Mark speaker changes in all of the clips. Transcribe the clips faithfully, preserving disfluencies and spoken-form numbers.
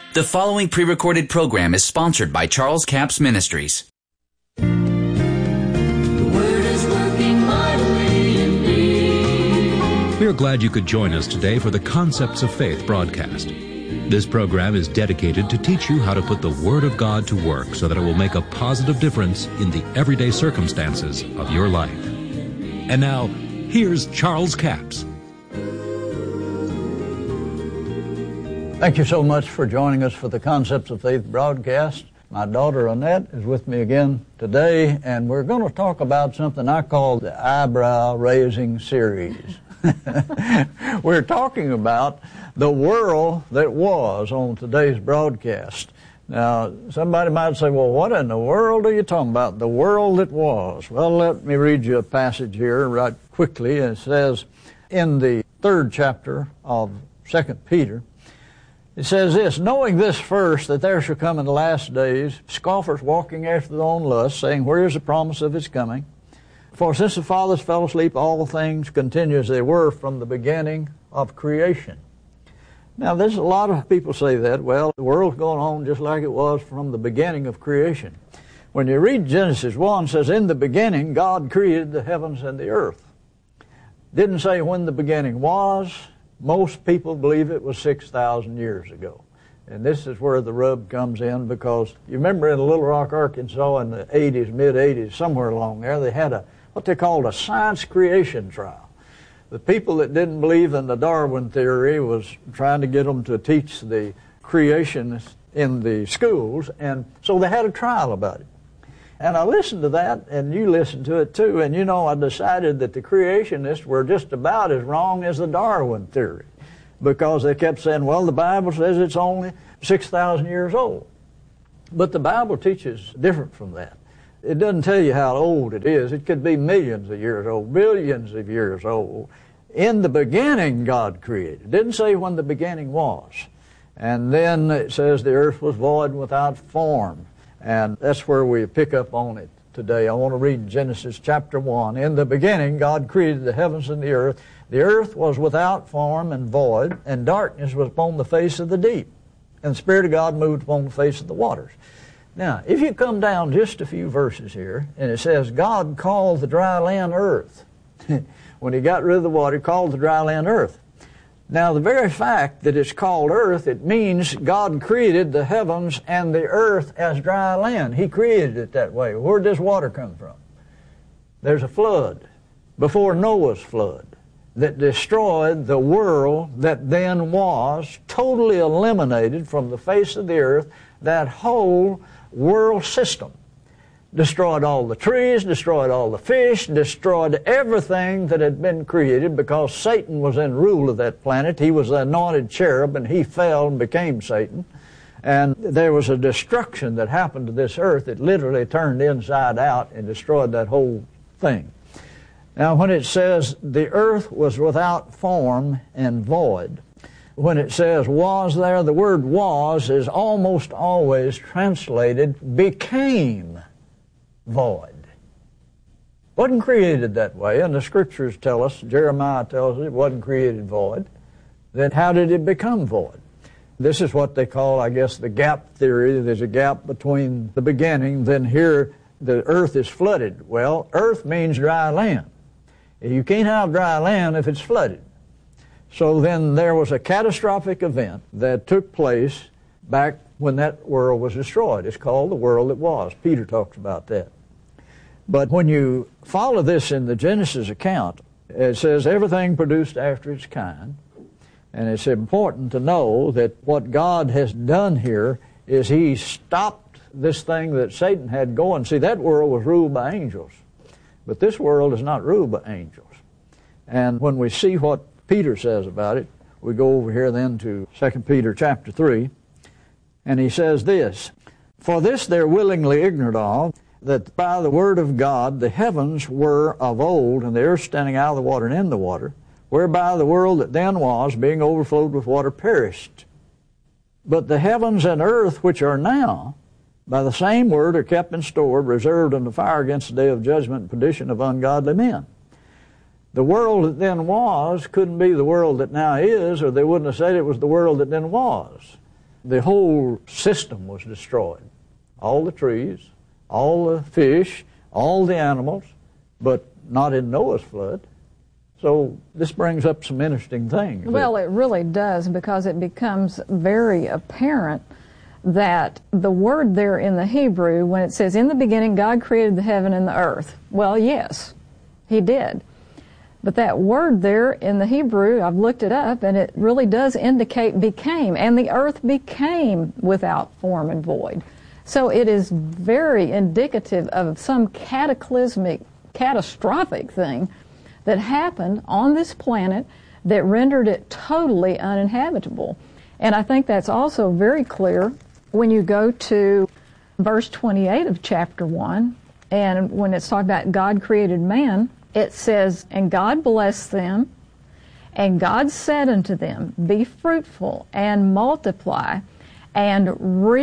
Speaker 1: The following pre-recorded program is sponsored by Charles Capps Ministries.
Speaker 2: The Word is working mightily in me.
Speaker 3: We are glad you could join us today for the Concepts of Faith broadcast. This program is dedicated to teach you how to put the Word of God to work so that it will make a positive difference in the everyday circumstances of your life. And now, here's Charles Capps.
Speaker 4: Thank you so much for joining us for the Concepts of Faith broadcast. My daughter Annette is with me again today, and we're going to talk about something I call the eyebrow-raising series. We're talking about the world that was on today's broadcast. Now, somebody might say, well, what in the world are you talking about? The world that was. Well, let me read you a passage here right quickly. It says in the third chapter of Second Peter, it says this, knowing this first, that there shall come in the last days scoffers walking after their own lust, saying, where is the promise of his coming? For since the fathers fell asleep, all things continue as they were from the beginning of creation. Now, there's a lot of people say that. Well, the world's going on just like it was from the beginning of creation. When you read Genesis one, it says, in the beginning, God created the heavens and the earth. Didn't say when the beginning was. Most people believe it was six thousand years ago. And this is where the rub comes in, because you remember in Little Rock, Arkansas in the eighties, mid-eighties, somewhere along there, they had a what they called a science creation trial. The people that didn't believe in the Darwin theory was trying to get them to teach the creation in the schools, and so they had a trial about it. And I listened to that, and you listened to it too, and you know, I decided that the creationists were just about as wrong as the Darwin theory, because they kept saying, well, the Bible says it's only six thousand years old. But the Bible teaches different from that. It doesn't tell you how old it is. It could be millions of years old, billions of years old. In the beginning, God created. It didn't say when the beginning was. And then it says the earth was void and without form. And that's where we pick up on it today. I want to read Genesis chapter one. In the beginning, God created the heavens and the earth. The earth was without form and void, and darkness was upon the face of the deep. And the Spirit of God moved upon the face of the waters. Now, if you come down just a few verses here, and it says, God called the dry land earth. When he got rid of the water, he called the dry land earth. Now, the very fact that it's called earth, it means God created the heavens and the earth as dry land. He created it that way. Where does water come from? There's a flood before Noah's flood that destroyed the world that then was, totally eliminated from the face of the earth that whole world system. Destroyed all the trees, destroyed all the fish, destroyed everything that had been created, because Satan was in rule of that planet. He was the anointed cherub, and he fell and became Satan. And there was a destruction that happened to this earth that literally turned inside out and destroyed that whole thing. Now, when it says the earth was without form and void, when it says was there, the word was is almost always translated became void. Wasn't created that way, and the scriptures tell us, Jeremiah tells us it wasn't created void. Then how did it become void? This is what they call, I guess, the gap theory. There's a gap between the beginning, then here the earth is flooded. Well, earth means dry land. You can't have dry land if it's flooded. So then there was a catastrophic event that took place back when that world was destroyed. It's called the world that was. Peter talks about that. But when you follow this in the Genesis account, it says everything produced after its kind. And it's important to know that what God has done here is he stopped this thing that Satan had going. See, that world was ruled by angels. But this world is not ruled by angels. And when we see what Peter says about it, we go over here then to Second Peter chapter three. And he says this, for this they're willingly ignorant of, that by the word of God the heavens were of old, and the earth standing out of the water and in the water, whereby the world that then was, being overflowed with water, perished. But the heavens and earth which are now, by the same word are kept in store, reserved unto fire against the day of judgment and perdition of ungodly men. The world that then was couldn't be the world that now is, or they wouldn't have said it was the world that then was. the whole system was destroyed. All the trees, all the fish, all the animals, but not in Noah's flood. So this brings up some interesting things.
Speaker 5: Well, it really does, because it becomes very apparent that the word there in the Hebrew, when it says, in the beginning God created the heaven and the earth. Well, yes, He did. But that word there in the Hebrew, I've looked it up, and it really does indicate became, and the earth became without form and void. So it is very indicative of some cataclysmic, catastrophic thing that happened on this planet that rendered it totally uninhabitable. And I think that's also very clear when you go to verse twenty-eight of chapter one, and when it's talking about God created man, it says, and God blessed them, and God said unto them, be fruitful and multiply and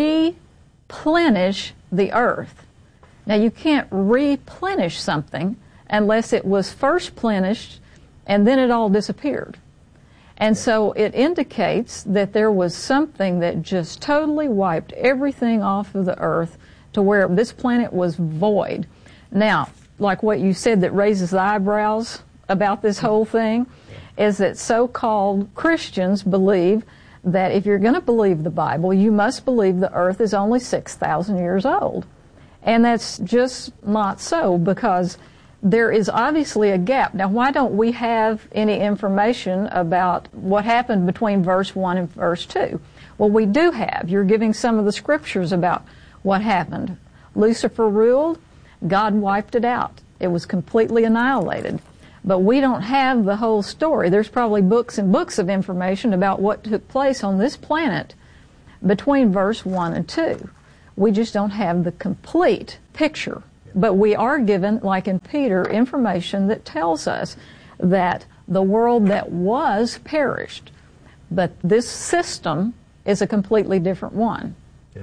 Speaker 5: replenish the earth. Now, you can't replenish something unless it was first plenished and then it all disappeared. And so it indicates that there was something that just totally wiped everything off of the earth to where this planet was void. Now, like what you said that raises the eyebrows about this whole thing is that so-called Christians believe that if you're going to believe the Bible, you must believe the earth is only six thousand years old. And that's just not so, because there is obviously a gap. Now, why don't we have any information about what happened between verse one and verse two? Well, we do have. You're giving some of the scriptures about what happened. Lucifer ruled. God wiped it out. It was completely annihilated. But we don't have the whole story. There's probably books and books of information about what took place on this planet between verse one and two. We just don't have the complete picture. But we are given, like in Peter, information that tells us that the world that was perished, but this system is a completely different one.
Speaker 4: Yes.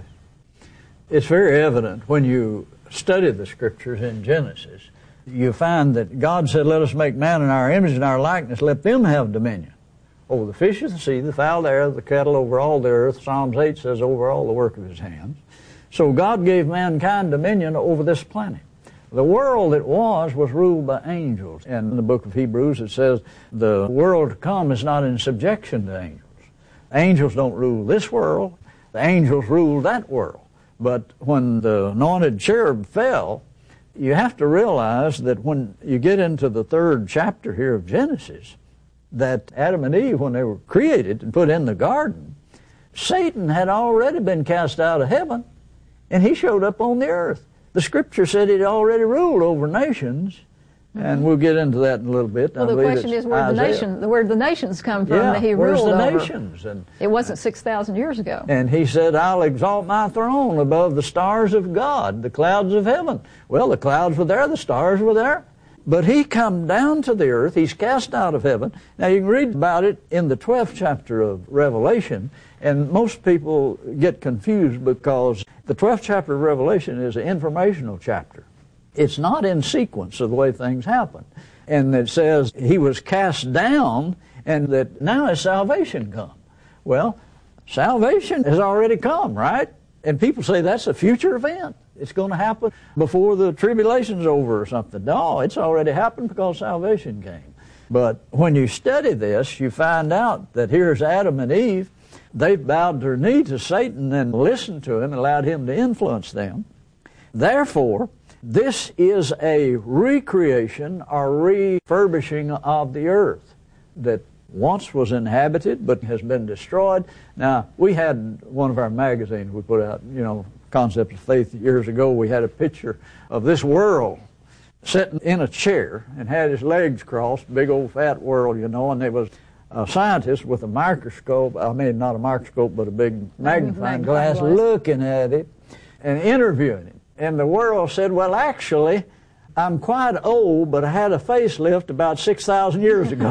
Speaker 4: It's very evident when you study the scriptures in Genesis. You find that God said, let us make man in our image and our likeness, let them have dominion over the fish of the sea, the fowl of the air, the cattle, over all the earth. Psalms eight says, over all the work of his hands. So God gave mankind dominion over this planet. The world that was was ruled by angels. And in the book of Hebrews it says the world to come is not in subjection to angels. Angels don't rule this world. The angels rule that world. But when the anointed cherub fell, you have to realize that when you get into the third chapter here of Genesis, that Adam and Eve, when they were created and put in the garden, Satan had already been cast out of heaven, and he showed up on the earth. The scripture said he'd already ruled over nations, mm-hmm. and we'll get into that in a little bit.
Speaker 5: Well,
Speaker 4: I
Speaker 5: the question is where the nation, where the nations come from
Speaker 4: yeah,
Speaker 5: that he
Speaker 4: where's
Speaker 5: ruled
Speaker 4: the
Speaker 5: over.
Speaker 4: nations? And
Speaker 5: it wasn't six thousand years ago.
Speaker 4: And he said, I'll exalt my throne above the stars of God, the clouds of heaven. Well, the clouds were there, the stars were there. But he come down to the earth, he's cast out of heaven. Now you can read about it in the twelfth chapter of Revelation, and most people get confused because the twelfth chapter of Revelation is an informational chapter. It's not in sequence of the way things happen. And it says he was cast down and that now has salvation come. Well, salvation has already come, right? And people say that's a future event. It's going to happen before the tribulation's over or something. No, it's already happened because salvation came. But when you study this, you find out that here's Adam and Eve. They've bowed their knee to Satan and listened to him and allowed him to influence them. Therefore, this is a recreation or refurbishing of the earth that once was inhabited but has been destroyed. Now, we had one of our magazines we put out, you know, Concepts of Faith years ago. We had a picture of this world sitting in a chair and had his legs crossed, big old fat world, you know, and there was a scientist with a microscope, I mean not a microscope but a big magnifying glass looking at it and interviewing him. And the world said, well, actually, I'm quite old, but I had a facelift about six thousand years ago.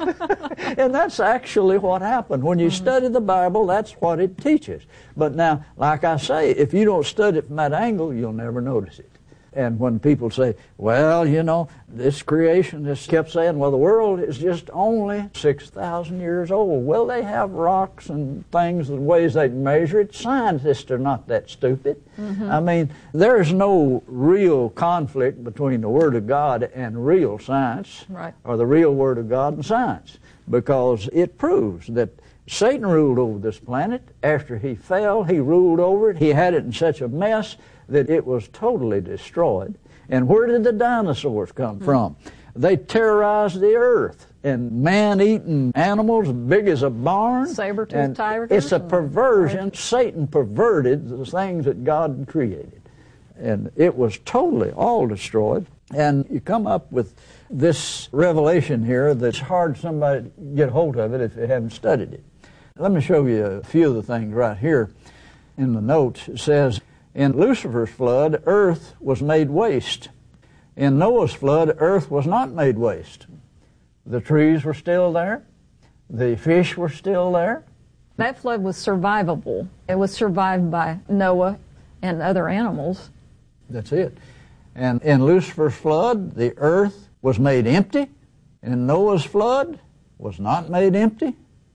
Speaker 4: And that's actually what happened. When you mm-hmm. study the Bible, that's what it teaches. But now, like I say, if you don't study it from that angle, you'll never notice it. And when people say, well, you know, this creation just kept saying, well, the world is just only six thousand years old. Well, they have rocks and things and ways they can measure it. Scientists are not that stupid. Mm-hmm. I mean, there's no real conflict between the Word of God and real science,
Speaker 5: right,
Speaker 4: or the real Word of God and science, because it proves that Satan ruled over this planet. After he fell, he ruled over it. He had it in such a mess that it was totally destroyed. And where did the dinosaurs come mm-hmm. from? They terrorized the earth, and man-eating animals big as a barn.
Speaker 5: Saber-toothed tigers.
Speaker 4: It's a perversion. Satan perverted the things that God created. And it was totally all destroyed. And you come up with this revelation here that's hard somebody to get hold of it if they haven't studied it. Let me show you a few of the things right here in the notes. It says, in Lucifer's flood, earth was made waste. In Noah's flood, earth was not made waste. The trees were still there. The fish were still there.
Speaker 5: That flood was survivable. It was survived by Noah and other animals.
Speaker 4: That's it. And in Lucifer's flood, the earth was made empty. In Noah's flood, was not made empty.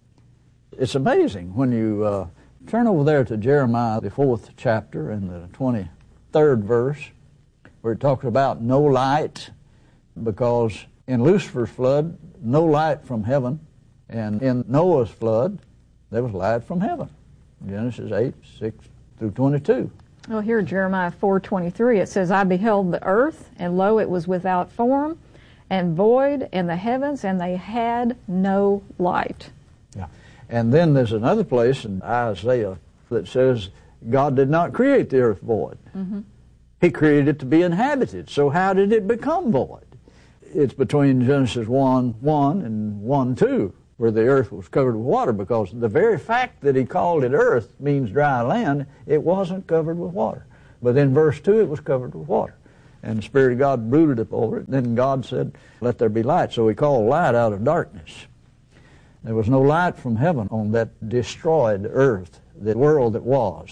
Speaker 4: It's amazing when you uh, turn over there to Jeremiah, the fourth chapter, and the twenty-third verse, where it talks about no light, because in Lucifer's flood, no light from heaven, and in Noah's flood, there was light from heaven. Genesis eight, six through twenty-two.
Speaker 5: Well, here, Jeremiah four twenty-three, it says, I beheld the earth, and lo, it was without form, and void, and the heavens, and they had no light.
Speaker 4: Yeah. And then there's another place in Isaiah that says God did not create the earth void. Mm-hmm. He created it to be inhabited. So how did it become void? It's between Genesis one one and one two, where the earth was covered with water, because the very fact that he called it earth means dry land. It wasn't covered with water. But in verse two, it was covered with water. And the Spirit of God brooded up over it. Then God said, let there be light. So he called light out of darkness. There was no light from heaven on that destroyed earth, the world that was.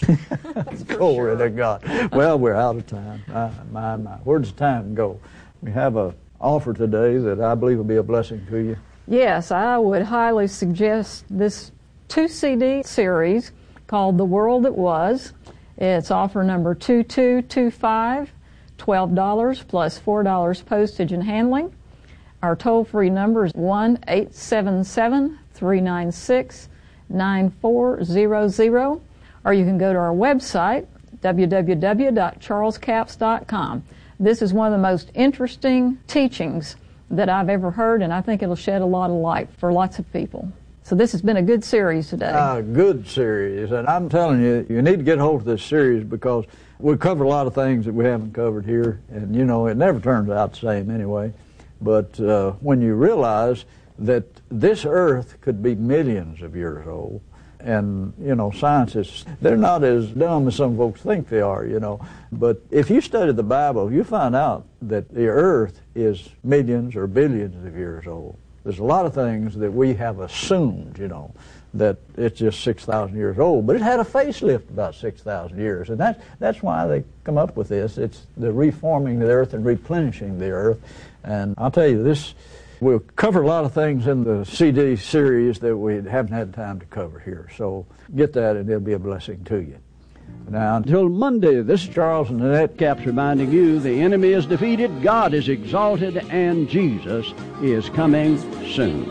Speaker 4: Glory to God. Well, we're out of time. My, my, my. Where does time go? We have an offer today that I believe will be a blessing to you.
Speaker 5: Yes, I would highly suggest this two C D series called The World That Was. It's offer number two two two five, twelve dollars plus four dollars postage and handling. Our toll-free number is one eight seven seven, three nine six, nine four zero zero, or you can go to our website, w w w dot charles capps dot com. This is one of the most interesting teachings that I've ever heard, and I think it'll shed a lot of light for lots of people. So this has been a good series today.
Speaker 4: A good series, and I'm telling you, you need to get hold of this series, because we cover a lot of things that we haven't covered here, and you know, it never turns out the same anyway. But uh, when you realize that this earth could be millions of years old, and, you know, scientists, they're not as dumb as some folks think they are, you know. But if you study the Bible, you find out that the earth is millions or billions of years old. There's a lot of things that we have assumed, you know, that it's just six thousand years old. But it had a facelift about six thousand years. And that, that's why they come up with this. It's the reforming the earth and replenishing the earth. And I'll tell you, this we'll cover a lot of things in the C D series that we haven't had time to cover here. So get that, and it'll be a blessing to you. Now, until Monday, this is Charles and Annette Capps reminding you the enemy is defeated, God is exalted, and Jesus is coming soon.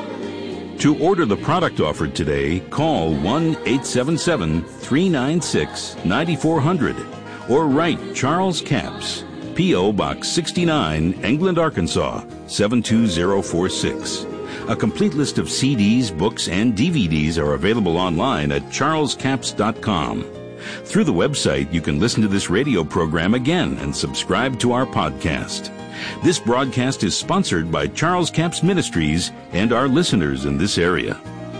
Speaker 6: To order the product offered today, call one eight seven seven, three nine six, nine four zero zero or write Charles Capps, P O Box sixty-nine, England, Arkansas, seven two zero four six. A complete list of C Ds, books, and D V Ds are available online at charles capps dot com. Through the website, you can listen to this radio program again and subscribe to our podcast. This broadcast is sponsored by Charles Capps Ministries and our listeners in this area.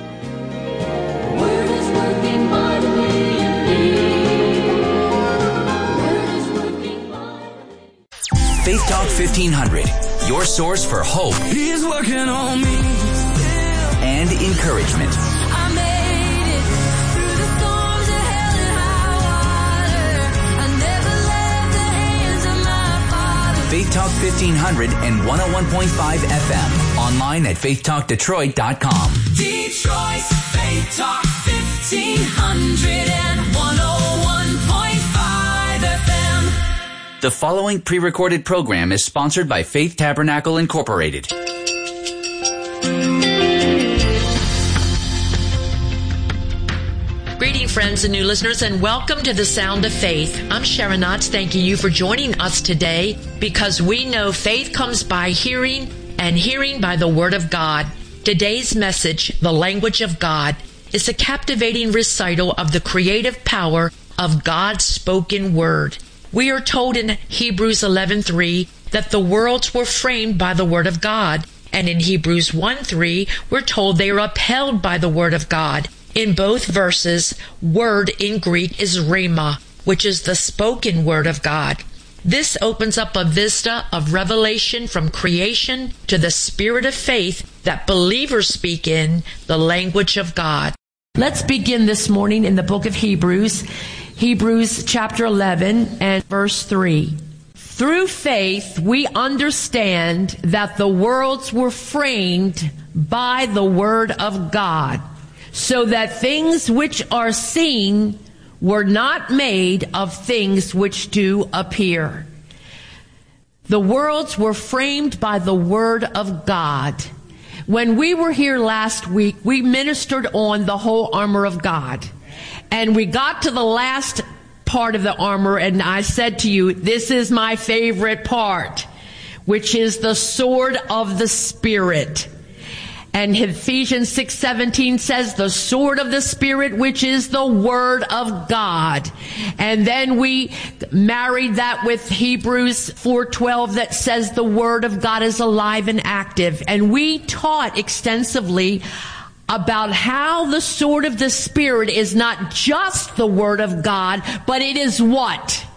Speaker 2: Word is working mightily in me. Word is working mightily.
Speaker 1: Faith Talk fifteen hundred, your source for hope
Speaker 2: He's working on me.
Speaker 1: and encouragement.
Speaker 2: I made it through the storms of hell and high water. I never left the hands of my
Speaker 1: Talk fifteen hundred and one oh one point five F M. Online at faith talk detroit dot com.
Speaker 2: Detroit's Faith Talk fifteen hundred and one oh one point five F M.
Speaker 1: The following pre-recorded program is sponsored by Faith Tabernacle Incorporated.
Speaker 7: Greeting, friends and new listeners, and welcome to the Sound of Faith. I'm Sharon Knotts, thanking you for joining us today, because we know faith comes by hearing, and hearing by the Word of God. Today's message, The Language of God, is a captivating recital of the creative power of God's spoken Word. We are told in Hebrews eleven three that the worlds were framed by the Word of God, and in Hebrews one three we're told they are upheld by the Word of God. In both verses, word in Greek is rhema, which is the spoken word of God. This opens up a vista of revelation from creation to the spirit of faith that believers speak in, the language of God. Let's begin this morning in the book of Hebrews, Hebrews chapter eleven and verse three. Through faith, we understand that the worlds were framed by the word of God, so that things which are seen were not made of things which do appear. The worlds were framed by the Word of God. When we were here last week, we ministered on the whole armor of God. And we got to the last part of the armor, and I said to you, this is my favorite part, which is the sword of the Spirit. And Ephesians six seventeen says the sword of the Spirit, which is the Word of God. And then we married that with Hebrews four twelve that says the Word of God is alive and active. And we taught extensively about how the sword of the Spirit is not just the Word of God, but it is what?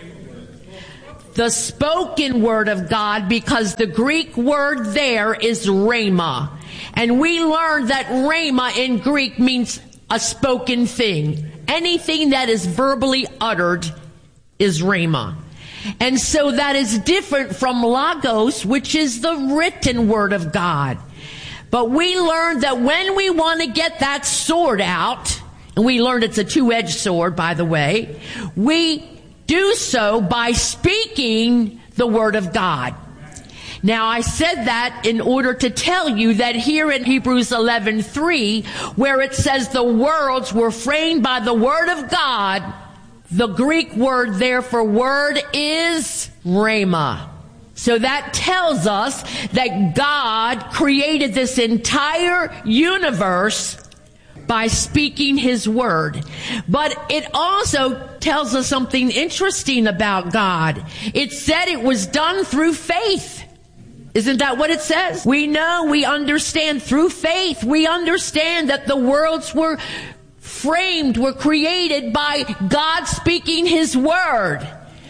Speaker 7: The spoken Word of God, because the Greek word there is rhema. And we learned that rhema in Greek means a spoken thing. Anything that is verbally uttered is rhema. And so that is different from logos, which is the written word of God. But we learned that when we want to get that sword out, and we learned it's a two-edged sword, by the way, we do so by speaking the word of God. Now, I said that in order to tell you that here in Hebrews eleven three, where it says the worlds were framed by the word of God, the Greek word there for word is rhema. So that tells us that God created this entire universe by speaking His word. But it also tells us something interesting about God. It said it was done through faith. Isn't that what it says? We know, we understand through faith. We understand that the worlds were framed, were created by God speaking His word.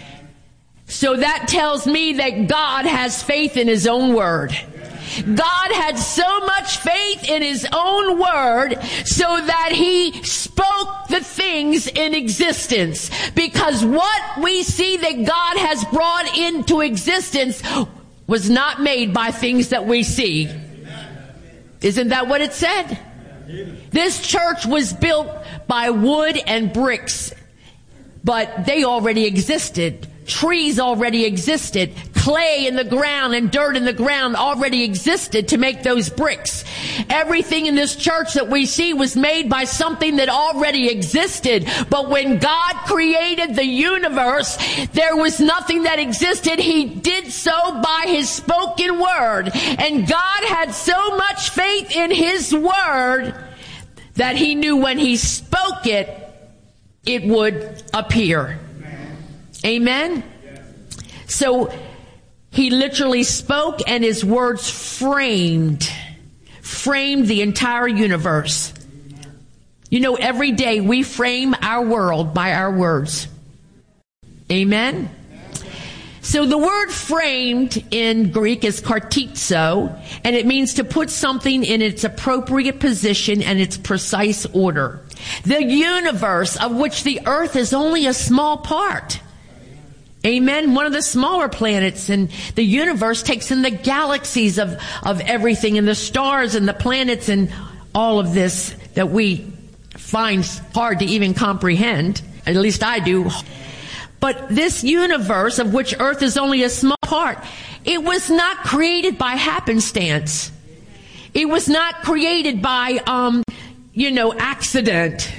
Speaker 7: So that tells me that God has faith in His own word. God had so much faith in His own word so that He spoke the things in existence. Because what we see that God has brought into existence was not made by things that we see. Isn't that what it said? This church was built by wood and bricks, but they already existed. Trees already existed. Clay in the ground and dirt in the ground already existed to make those bricks. Everything in this church that we see was made by something that already existed. But when God created the universe, there was nothing that existed. He did so by His spoken word. And God had so much faith in His word that He knew when He spoke it, it would appear. Amen? So He literally spoke, and His words framed, framed the entire universe. You know, every day we frame our world by our words. Amen? So the word framed in Greek is kartizo, and it means to put something in its appropriate position and its precise order. The universe, of which the earth is only a small part, Amen. One of the smaller planets in the universe takes in the galaxies of, of everything, and the stars and the planets and all of this that we find hard to even comprehend. At least I do. But this universe, of which Earth is only a small part, it was not created by happenstance. It was not created by, um, you know, accident.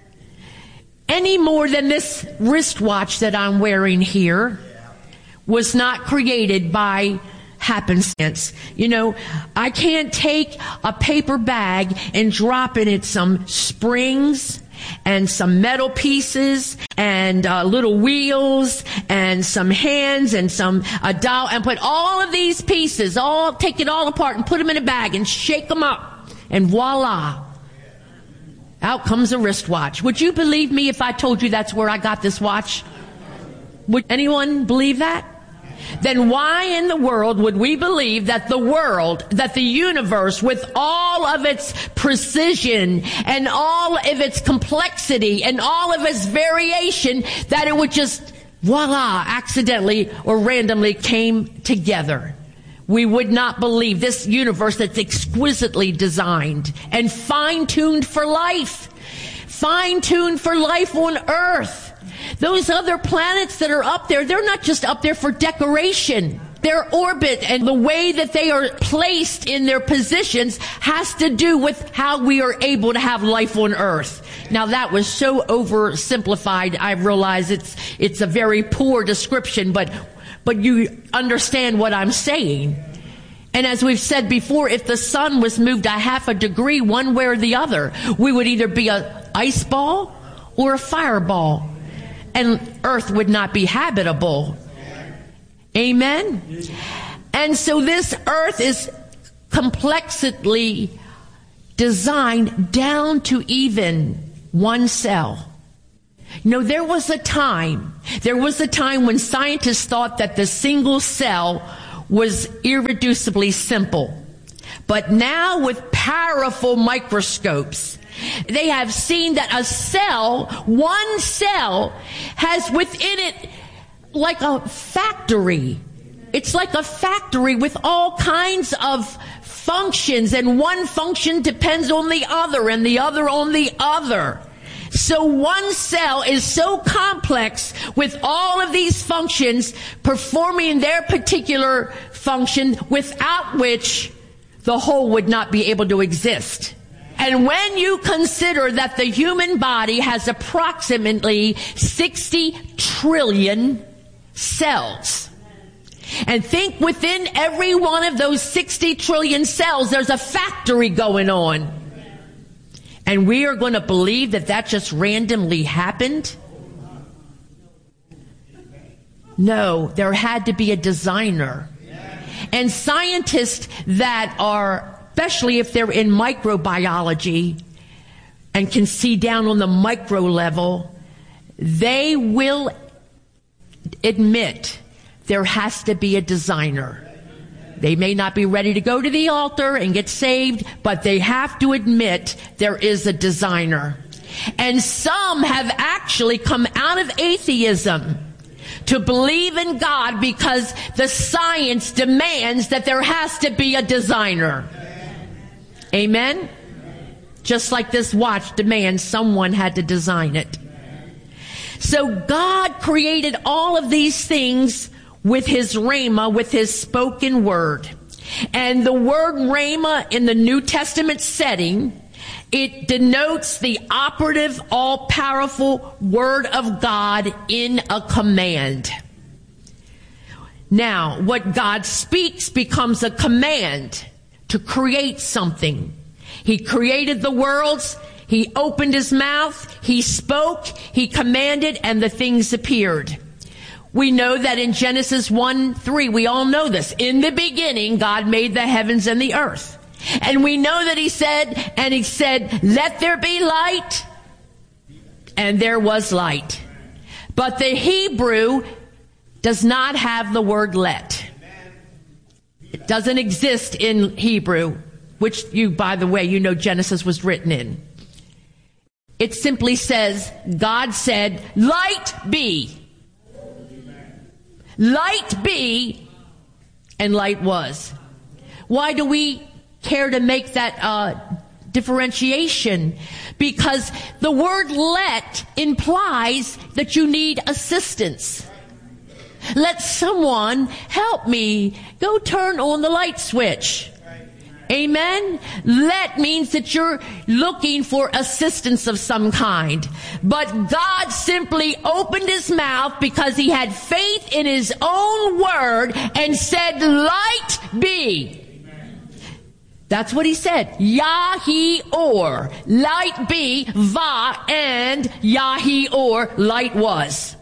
Speaker 7: Any more than this wristwatch that I'm wearing here was not created by happenstance. You know, I can't take a paper bag and drop in it some springs and some metal pieces and uh, little wheels and some hands and some a doll and put all of these pieces, all take it all apart and put them in a bag and shake them up, and voila, out comes a wristwatch. Would you believe me if I told you that's where I got this watch? Would anyone believe that? Then why in the world would we believe that the world, that the universe, with all of its precision and all of its complexity and all of its variation, that it would just, voila, accidentally or randomly came together? We would not believe this universe that's exquisitely designed and fine-tuned for life, fine-tuned for life on Earth. Those other planets that are up there, they're not just up there for decoration. Their orbit and the way that they are placed in their positions has to do with how we are able to have life on Earth. Now that was so oversimplified, I realize it's it's a very poor description, but but you understand what I'm saying. And as we've said before, if the sun was moved a half a degree one way or the other, we would either be an ice ball or a fireball. And Earth would not be habitable. Amen? And so this Earth is complexly designed down to even one cell. You know, there was a time, there was a time when scientists thought that the single cell was irreducibly simple. But now with powerful microscopes, they have seen that a cell, one cell, has within it like a factory. It's like a factory with all kinds of functions, and one function depends on the other, and the other on the other. So one cell is so complex with all of these functions performing their particular function, without which the whole would not be able to exist. And when you consider that the human body has approximately sixty trillion cells, and think within every one of those sixty trillion cells, there's a factory going on. And we are going to believe that that just randomly happened? No, there had to be a designer. And scientists that are, especially if they're in microbiology and can see down on the micro level, they will admit there has to be a designer. They may not be ready to go to the altar and get saved, but they have to admit there is a designer. And some have actually come out of atheism to believe in God because the science demands that there has to be a designer. Amen? Just like this watch demands someone had to design it. So God created all of these things with his rhema, with his spoken word. And the word rhema in the New Testament setting, it denotes the operative, all-powerful word of God in a command. Now, what God speaks becomes a command to create something. He created the worlds. He opened his mouth. He spoke. He commanded, and the things appeared. We know that in Genesis one three, we all know this. In the beginning, God made the heavens and the earth. And we know that he said, and he said, let there be light. And there was light. But the Hebrew does not have the word let. It doesn't exist in Hebrew, which you, by the way, you know Genesis was written in. It simply says, God said, light be. Light be, and light was. Why do we care to make that uh, differentiation? Because the word let implies that you need assistance. Let someone help me. Go turn on the light switch. Amen? Let means that you're looking for assistance of some kind. But God simply opened his mouth because he had faith in his own word and said, light be. That's what he said. Yahi-or. Light be, va, and Yahi-or, light was.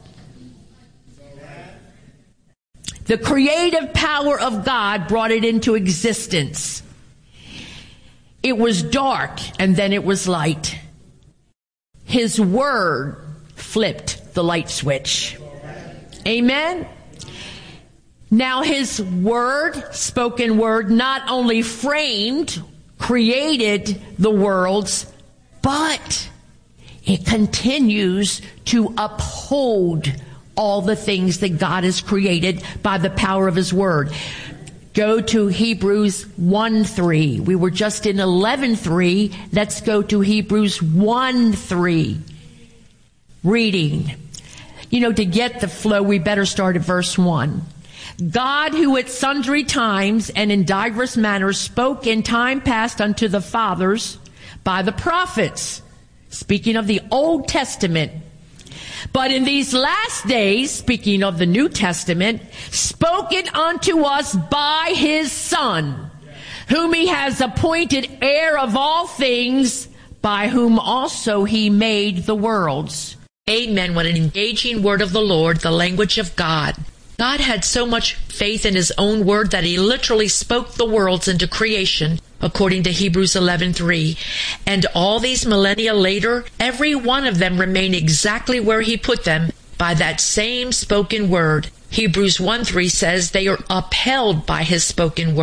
Speaker 7: The creative power of God brought it into existence. It was dark, and then it was light. His word flipped the light switch. Amen? Now his word, spoken word, not only framed, created the worlds, but it continues to uphold all the things that God has created by the power of his word. Go to Hebrews one three. We were just in eleven three. Let's go to Hebrews one three. Reading. You know, to get the flow, we better start at verse one. God, who at sundry times and in diverse manners spoke in time past unto the fathers by the prophets, speaking of the Old Testament, but in these last days, speaking of the New Testament, spoken unto us by his Son, whom he has appointed heir of all things, by whom also he made the worlds. Amen. What an engaging word of the Lord, the language of God. God had so much faith in his own word that he literally spoke the worlds into creation, according to Hebrews eleven three. And all these millennia later, every one of them remain exactly where he put them by that same spoken word. Hebrews one three says they are upheld by his spoken word.